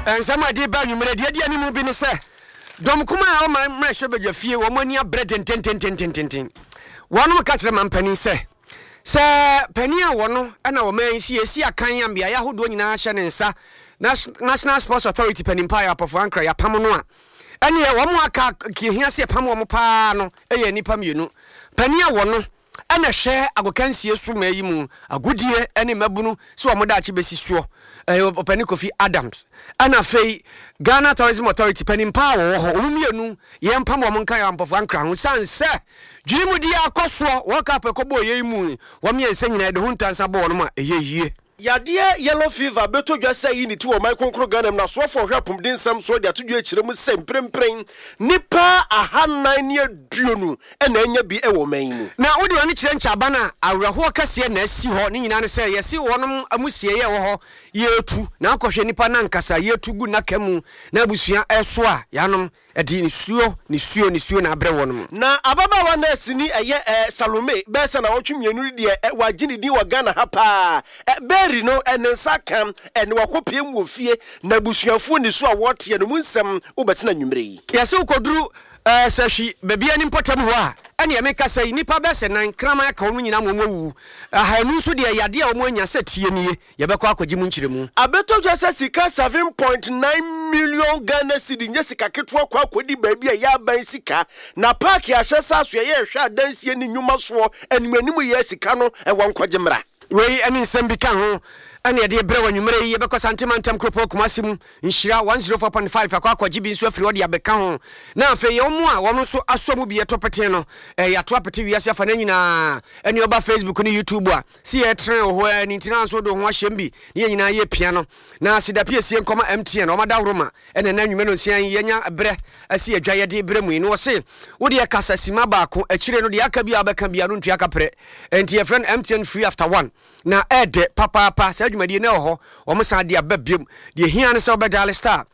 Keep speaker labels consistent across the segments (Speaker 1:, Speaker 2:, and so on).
Speaker 1: And somebody bang you, my dear, you be say. Dom kuma o ma mrehwe badwafie wo mani abre ten. One mo catch them penny say. Say penny a wo no na wo man si akan am bia ya hodo nyina hye ne nsa. National Sports Authority penny empire apofo ankra ya pam no a. Ene ye wo mo aka ki hia se pam wo mo pa no eye nipa mienu. Penny a wo no ana hye agokansie su ma yi mu agudie ene mabunu se wo mo da achi besi suo. Openi Kofi Adams ana fei Ghana Tourism Authority penim pa wo ho omumienu ye mpam wo nkan ya mpofo ankra ho sanse dwirimu di akoso wo ka pe kobo ye mu wo me ense nyina de ho ntansa bo no ma eyeyie
Speaker 2: Yade yellow fever beto dwa say unity wo mai konkro Ghana na so for hwapum din sam so de atodwa akire mu semprempren nipa ahannan ne aduonu na anya bi e wo man mu
Speaker 1: na wodi oni kire nchaba na awreho kase na asi ho ni nyina ne say yesi wonom amusie ye wo ho yetu na akohwe nipa na nkasa yetu gu na kamu na abusua eso a yanom edi ni suo na abre wonom
Speaker 2: na ababa wa na sini eye Salome be se na wotwemienu de wagini din wa Ghana ha pa no enensa kam ene wakopiem wo fie na busuafo ni so a wote no munsem ubetena nwumre yi
Speaker 1: yesi ukoduru sashi bebia ni mpotam ho a ene emeka sai nipa bese nan krama aka onu nyina momowu ahanu so de yade a omo anya setie nie yebekọ akwaji mu nchiremu
Speaker 2: abeto jose sika 7.9 million Ghana cedi nye sika ketwa kwa akodi baabi a ya ban sika na park ya hyesa so ye hwa dansie ni nnwuma so enimanimu ye sika no e wonkwaje mra
Speaker 1: wei ani nsɛm bi ka ho ane de brɛ wanwumere yi bɛkɔ santemantam kropo kumasimu nhyira 104.5 akwaji bi nso afiri ɔde abɛka ho na afei ɔmo a wɔn nso aso mu bi yɛtɔpete no yɛato apete wiase afa na nyinaa ɛne ɔba Facebook ne YouTube a si yɛtrɛ ho ani ntina nso do ho ahyɛm bi ne nyinaa yɛ pia no na sidapie sie nkɔma MTN ɔmada woroma ɛne na nwumere no sian yɛnya brɛ asi adwa yɛde brɛ mu no wɔse wode yɛ kasa sima baako akyire no de aka bi abɛka bia no ntua kaprɛ enti yɛ friend MTN free after 1 na ede papa sa dwumadie na ho o mo sa de ababiem de hia ne se obedale star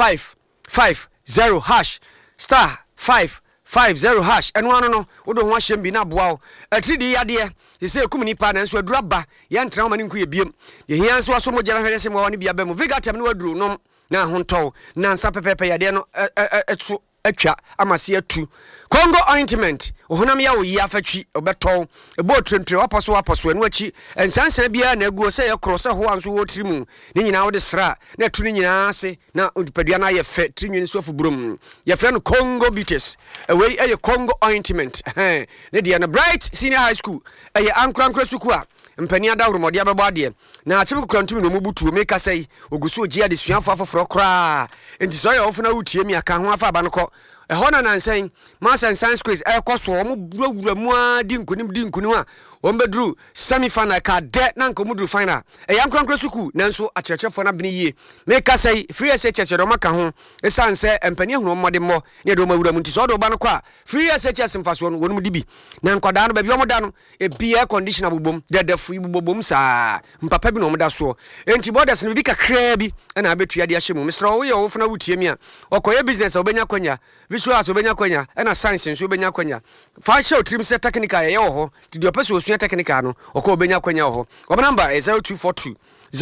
Speaker 1: 550 hash star 550 hash eno ano no wo do ho ahyem bi na boa o atridi yade se ekum nipa na nso aduru aba ye ntra ma ne nku ye biem de hia nso aso mo jara hwede se mo wa ne bia ba mu vigatem ne waduru no na ho ntɔ na nsa pepepe yade no etu atwa amase atu Congo ointment ohunam ya oyi afatwi obeto ebo trentre wapaso enu achi ensansan bia na aguo se ye kro se ho anso wo trimu ni nyina wo de sra na tu ni nyina ase na odipadua na ye fe trinwini so afubrum ye fre no Congo beaches away eye Congo ointment ne dia na Bright Senior High School eye ankra suku a mpani adawro mode abebo ade na achebe kwantumi no mubutu meka sei ogusu ogia de suafo afoforo kra enti so ye ofuna wutie mi aka ho afa ba no ko ehona nansen master science quiz ekoso omo burawura mu a di nkunim a ombedru semi final ka de na nkomudru final yankwankra suku nanso akyerɛkyerɛfo na bene yie meka sei free SHS do maka ho esanse empani ehunu mmode mmɔ ne do mawura mu nti so do ba no kwa free SHS mfaso no wonum dibi na nkwadaa no ba bi omoda no ebi air conditioner bobom dedafu ibobom saa mpapa bi no omoda so enti borders no bi kakra bi na abetua de ahyemu mesra wo ye wo funa wutie mi a okoye business obenya kwanya visual so benya kwanya na science nso benya kwanya fa show trim set technical ye ho ti de opese osua technical no okọ benya kwanya ho oba number 0242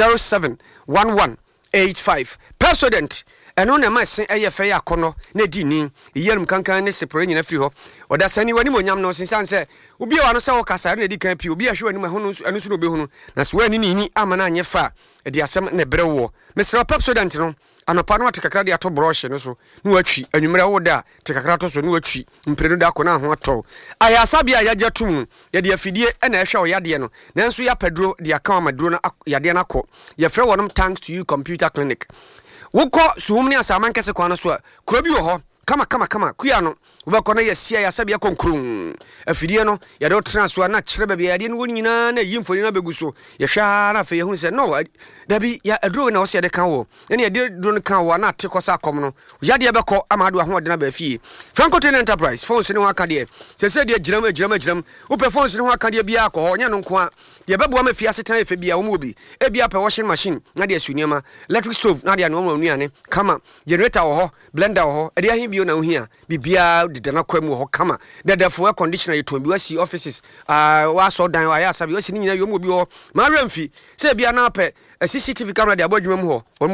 Speaker 1: 071185 president eno na masen eye fe ya kono na di ni yelum kankan ne sepre nyina firi ho oda sani wani monyam no sensan se obi wa no se wo kasa na di kan pi obi ahwe wani ma hono enu so no be hunu na so wani ni amana anye fa di asem na brewo Mr. President no anopa no atekakra de ato brush no so no watwi anwumere wo da tekakra to so no watwi mprenu da ko na ho ato aya sabia ya jatum ya de afidie na ehwe o yade no nanso ya pedro de aka amaduro na yade na ko ya frɛ wonom thanks to you computer clinic wokɔ suhumni asaman kese kwa no so kuro bi wo ho kama kuya no wobɛkɔ na yɛsia ya sabia konkrum afidie no yɛde transfer na kyerɛ baabi yɛde no nyina na yimfoni na bɛgu so yɛhwa na fe yɛhu sɛ no dabi ya adro na wɔsɛ de kan wo ɛne yɛde dro no kan wo na ate kɔ sa akɔm no yɛde yɛbɛkɔ amado ahoɔden na ba fie Franco Train Enterprise phones ne ho aka de sɛ de giram wopɛ phones ne ho aka de bia akɔ hɔ nya no nko a yɛbɛboa ma fie asetan efe bia wo mu obi ebia pɛ washing machine na de asunyama electric stove na de no ma nuane kama generator wo hɔ blender wo hɔ ɛde ahin bio na wo hia bibia didana kwamu ho kama dedafo air conditioner yetombi wasi offices wa so dan wa ya sabi wasi ni nyina yo mu bi ho ma remfi se bia na apɛ CCTV camera de abodwuma mu ho